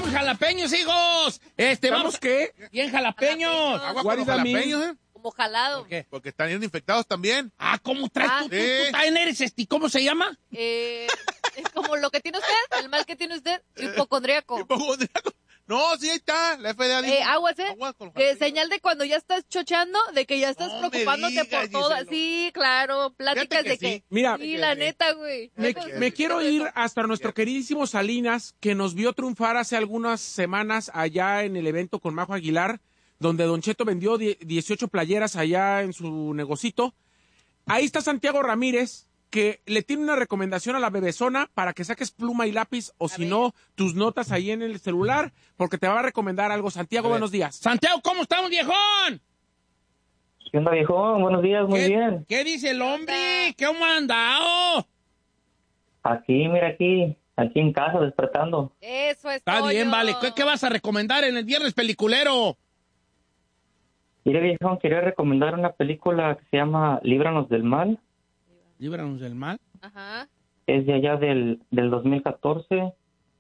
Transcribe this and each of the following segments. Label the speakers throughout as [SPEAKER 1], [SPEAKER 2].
[SPEAKER 1] muy jalapeños, hijos.
[SPEAKER 2] ¿Vamos qué?
[SPEAKER 1] Bien jalapeños.
[SPEAKER 3] Agua
[SPEAKER 2] What
[SPEAKER 3] con los
[SPEAKER 2] does that mean?
[SPEAKER 3] jalapeños, ¿eh?
[SPEAKER 4] Como jalado.
[SPEAKER 1] ¿Por qué?
[SPEAKER 3] Porque están bien infectados también.
[SPEAKER 1] Ah, ¿cómo traes tú?
[SPEAKER 3] sí.
[SPEAKER 1] ¿Tú también eres ¿cómo se llama?
[SPEAKER 4] Es como lo que tiene usted, el mal que tiene usted, hipocondríaco.
[SPEAKER 3] No, sí, ahí está. La FDA dijo.
[SPEAKER 4] Aguas,
[SPEAKER 3] Agua con los jalapeños.
[SPEAKER 4] señal de cuando ya estás chochando, de que ya estás
[SPEAKER 3] No me
[SPEAKER 4] preocupándote
[SPEAKER 3] digas,
[SPEAKER 4] por todo.
[SPEAKER 3] Giselo.
[SPEAKER 4] Sí, claro, pláticas
[SPEAKER 3] Fíjate
[SPEAKER 4] de
[SPEAKER 3] que
[SPEAKER 4] que...
[SPEAKER 3] sí.
[SPEAKER 2] Mira,
[SPEAKER 4] Sí, la neta, güey.
[SPEAKER 2] me quiero ir hasta nuestro queridísimo Salinas, que nos vio triunfar hace algunas semanas allá en el evento con Majo Aguilar, donde Don Cheto vendió 18 playeras allá en su negocito. Ahí está Santiago Ramírez, que le tiene una recomendación a la bebezona para que saques pluma y lápiz, o si no, tus notas ahí en el celular, porque te va a recomendar algo. Santiago, buenos días.
[SPEAKER 1] Santiago, ¿cómo estamos, viejón?
[SPEAKER 5] ¿Qué onda, viejón? Buenos días, muy bien.
[SPEAKER 1] ¿Qué dice el hombre? ¿Cómo ha andado?
[SPEAKER 5] Aquí, mira, aquí en casa, despertando.
[SPEAKER 4] Eso es
[SPEAKER 1] Está
[SPEAKER 4] todo.
[SPEAKER 1] bien, vale. ¿Qué vas a recomendar en el viernes peliculero?
[SPEAKER 5] Mire, viejón, quería recomendar una película que se llama Líbranos del Mal.
[SPEAKER 1] Líbranos del mal.
[SPEAKER 4] Ajá.
[SPEAKER 5] Es de allá del 2014.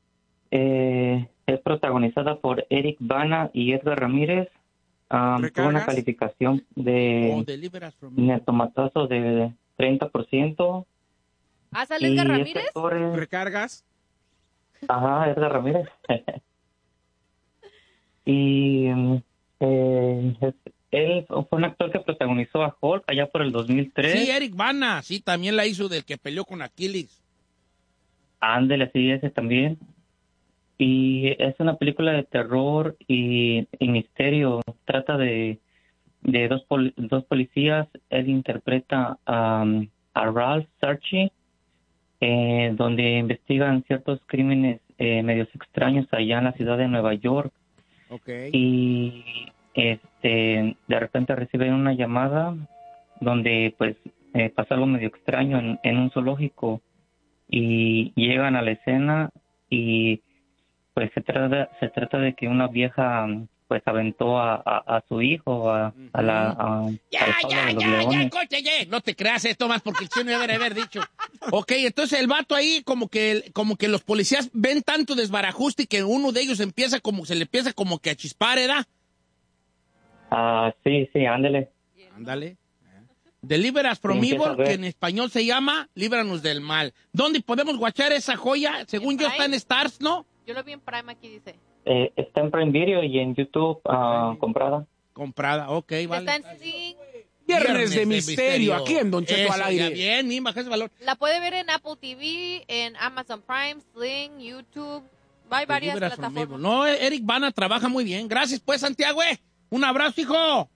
[SPEAKER 5] Es protagonizada por Eric Bana y Edgar Ramírez. Tuvo
[SPEAKER 2] ¿Recargas?
[SPEAKER 5] una calificación de
[SPEAKER 1] Deliver us from evil.
[SPEAKER 5] netomatazo de 30%.
[SPEAKER 4] ¿Ah, sale Edgar
[SPEAKER 5] Y
[SPEAKER 4] Ramírez?
[SPEAKER 5] este actor es-
[SPEAKER 2] ¿Recargas?
[SPEAKER 5] Ajá, Edgar Ramírez. Y él fue un actor que protagonizó a Hulk allá por el 2003.
[SPEAKER 1] Sí, Eric Bana. Sí, también la hizo del que peleó con Aquiles.
[SPEAKER 5] Ándele, sí, ese también. Y es una película de terror y misterio. Trata de dos policías. Él interpreta a Ralph Sarchi, donde investigan ciertos crímenes medios extraños allá en la ciudad de Nueva York.
[SPEAKER 1] Okay.
[SPEAKER 5] Y de repente reciben una llamada donde pues pasa algo medio extraño en un zoológico, y llegan a la escena y pues se trata de que una vieja pues aventó a su hijo a la jaula de los leones.
[SPEAKER 1] Coche, ya. No te creas esto más porque el chino debe haber dicho. Ok, entonces el vato ahí como que los policías ven tanto desbarajuste que uno de ellos se le empieza como que a chispar, ¿verdad?
[SPEAKER 5] Sí, ándele.
[SPEAKER 1] Ándale. Deliver us from
[SPEAKER 5] Sí,
[SPEAKER 1] evil,
[SPEAKER 5] empieza a ver.
[SPEAKER 1] que en español se llama Líbranos del mal. ¿Dónde podemos guachar esa joya? Según yo está en Stars, ¿no?
[SPEAKER 4] Yo lo vi en Prime, aquí dice.
[SPEAKER 5] Está en Prime Video y en YouTube comprada.
[SPEAKER 1] Comprada, ok, vale.
[SPEAKER 4] Está en Sing.
[SPEAKER 2] Viernes de misterio, aquí en Don Cheto
[SPEAKER 1] Eso,
[SPEAKER 2] al aire.
[SPEAKER 1] ya, bien, mi baja ese valor.
[SPEAKER 4] La puede ver en Apple TV, en Amazon Prime, Sling, YouTube. Hay varias
[SPEAKER 1] Deliver us from evil.
[SPEAKER 4] plataformas.
[SPEAKER 1] No, Eric Bana trabaja muy bien. Gracias, pues, Santiago. Un abrazo, hijo.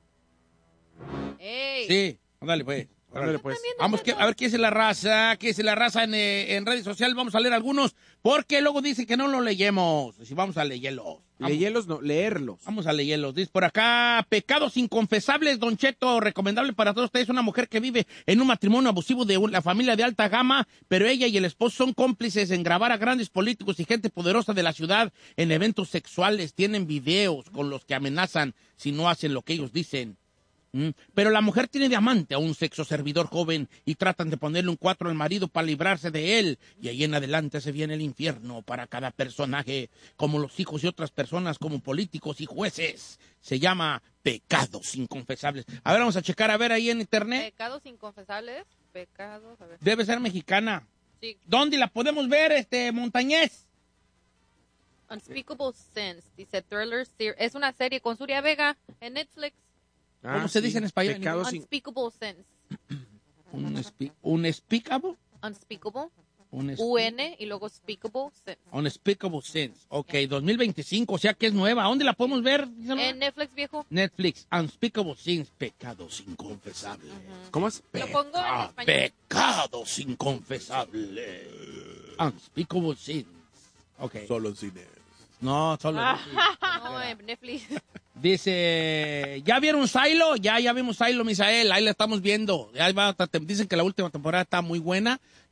[SPEAKER 4] Ey.
[SPEAKER 1] Sí, ándale, pues.
[SPEAKER 2] Ándale, pues.
[SPEAKER 1] Vamos a ver qué dice la raza, en redes sociales. Vamos a leer algunos, porque luego dicen que no los leyemos. Si vamos a leerlos.
[SPEAKER 2] Leerlos, no, leerlos.
[SPEAKER 1] Vamos a leerlos. Dice por acá, pecados inconfesables, Don Cheto, recomendable para todos ustedes. Una mujer que vive en un matrimonio abusivo de la familia de alta gama, pero ella y el esposo son cómplices en grabar a grandes políticos y gente poderosa de la ciudad en eventos sexuales. Tienen videos con los que amenazan si no hacen lo que ellos dicen. Pero la mujer tiene de amante a un sexo servidor joven y tratan de ponerle un 4 al marido para librarse de él. Y ahí en adelante se viene el infierno para cada personaje, como los hijos y otras personas, como políticos y jueces. Se llama Pecados Inconfesables. A ver, vamos a checar, a ver ahí en internet.
[SPEAKER 4] Pecados inconfesables. Pecados, a ver.
[SPEAKER 1] Debe ser mexicana.
[SPEAKER 4] Sí.
[SPEAKER 1] ¿Dónde la podemos ver, Montañez?
[SPEAKER 4] Unspeakable Sins, dice Thriller Series. Es una serie con Surya Vega en Netflix.
[SPEAKER 1] ¿Cómo se dice en español?
[SPEAKER 2] Pecados
[SPEAKER 4] Unspeakable Sins.
[SPEAKER 1] Unspeakable.
[SPEAKER 4] Unspeakable.
[SPEAKER 1] Unspeakable.
[SPEAKER 4] UN y luego Speakable Sins.
[SPEAKER 1] Unspeakable Sins. Ok, 2025, o sea que es nueva. ¿Dónde la podemos ver?
[SPEAKER 4] En Netflix, viejo.
[SPEAKER 1] Netflix, Unspeakable Sins, pecados inconfesables.
[SPEAKER 2] ¿Cómo es?
[SPEAKER 4] Lo pongo en español.
[SPEAKER 1] Pecados inconfesables. Unspeakable Sins. Ok.
[SPEAKER 3] Solo en cine.
[SPEAKER 1] No, solo.
[SPEAKER 4] No, en Netflix.
[SPEAKER 1] Dice, ¿ya vieron Silo? Ya vimos Silo, Misael. Ahí la estamos viendo. Dicen que la última temporada está muy buena.